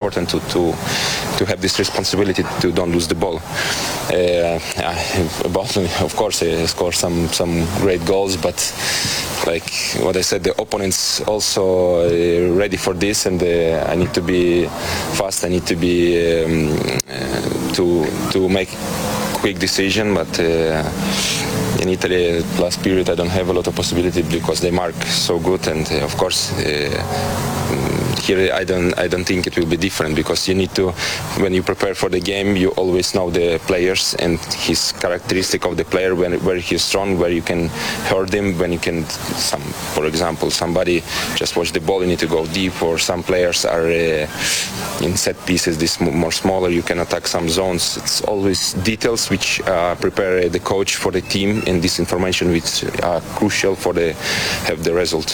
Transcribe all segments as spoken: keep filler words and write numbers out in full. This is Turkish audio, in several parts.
important to to to have this responsibility to don't lose the ball. Uh, Boston, of course, uh, scored some some great goals, but like what I said, the opponents also uh, ready for this, and uh, I need to be fast. I need to be um, uh, to to make quick decision, but uh, in Italy last period I don't have a lot of possibility because they mark so good, and uh, of course uh, here I don't I don't think it will be different, because you need to, when you prepare for the game, you always know the players and his characteristic of the player, when where he's strong, where you can hurt him, when you can, some for example somebody just watch the ball, you need to go deep, or some players are uh, in set pieces, this more smaller, you can attack some zones. It's always details which uh, prepare the coach for the team, and this information which are crucial for the have the result.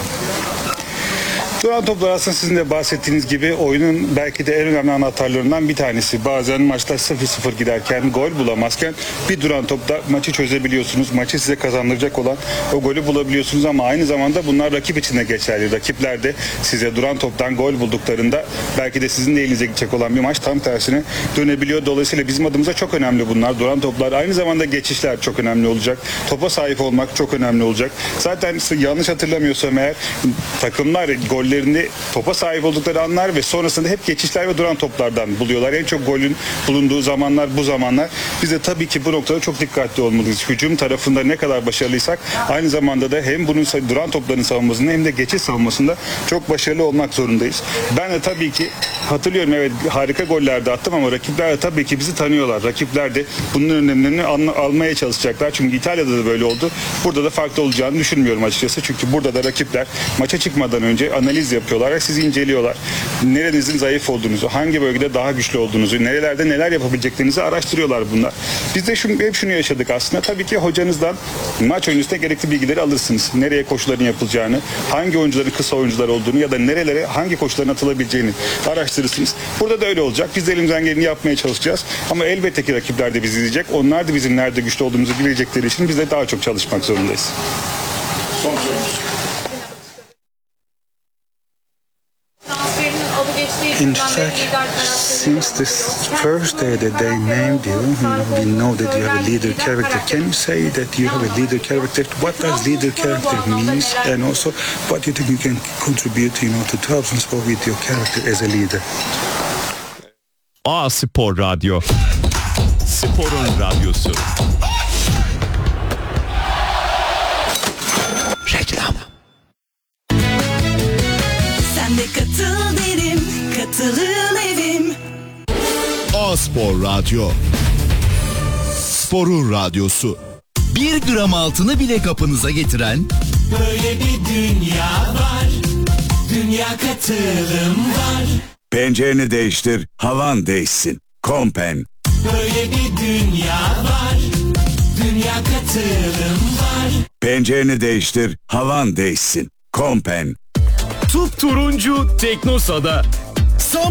Duran toplar aslında sizin de bahsettiğiniz gibi oyunun belki de en önemli anahtarlarından bir tanesi. Bazen maçta sıfır sıfır giderken, gol bulamazken bir duran topla maçı çözebiliyorsunuz. Maçı size kazandıracak olan o golü bulabiliyorsunuz, ama aynı zamanda bunlar rakip için de geçerli. Rakipler de size duran toptan gol bulduklarında belki de sizin de elinize gidecek olan bir maç tam tersine dönebiliyor. Dolayısıyla bizim adımıza çok önemli bunlar. Duran toplar, aynı zamanda geçişler çok önemli olacak. Topa sahip olmak çok önemli olacak. Zaten yanlış hatırlamıyorsam eğer, takımlar gol gollerini topa sahip oldukları anlar ve sonrasında hep geçişler ve duran toplardan buluyorlar. En çok golün bulunduğu zamanlar bu zamanlar. Biz de tabii ki bu noktada çok dikkatli olmalıyız. Hücum tarafında ne kadar başarılıysak aynı zamanda da hem bunun duran topların savunmasında hem de geçiş savunmasında çok başarılı olmak zorundayız. Ben de tabii ki hatırlıyorum, evet harika goller de attım, ama rakipler de tabii ki bizi tanıyorlar. Rakipler de bunun önlemlerini almaya çalışacaklar. Çünkü İtalya'da da böyle oldu. Burada da farklı olacağını düşünmüyorum açıkçası. Çünkü burada da rakipler maça çıkmadan önce analiz yapıyorlar ve sizi inceliyorlar. Nerenizin zayıf olduğunuzu, hangi bölgede daha güçlü olduğunuzu, nerelerde neler yapabileceklerinizi araştırıyorlar bunlar. Biz de şunu, hep şunu yaşadık aslında. Tabii ki hocanızdan maç öncesinde gerekli bilgileri alırsınız. Nereye koşuların yapılacağını, hangi oyuncuların kısa oyuncular olduğunu ya da nerelere hangi koşuların atılabileceğini araştırırsınız. Burada da öyle olacak. Biz de elimizden geleni yapmaya çalışacağız. Ama elbette ki rakipler de bizi izleyecek. Onlar da bizim nerede güçlü olduğumuzu bilecekleri için biz de daha çok çalışmak zorundayız. Son sorumuz. In fact, since this first day that they named you, we know that you have a leader character. Can you say that you have a leader character? What does leader character means, and also what do you think you can contribute, you know, to Trabzonspor with your character as a leader? A Spor Radyo, sporun radyosu. Reklam. Sen de katıl derim, katılın evim. A Spor Radyo, sporun radyosu. Bir gram altını bile kapınıza getiren böyle bir dünya var. Dünya katılım var. Pencereni değiştir, havan değişsin. Kompen. Böyle bir dünya var. Dünya katılım var. Pencereni değiştir, havan değişsin. Kompen. Tup turuncu Teknosa'da.